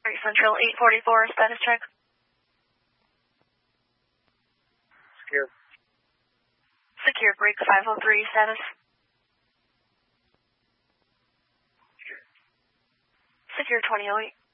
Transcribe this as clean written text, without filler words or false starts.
Great Central 844, status check. Secure. Secure, break 503, status. Secure 2008.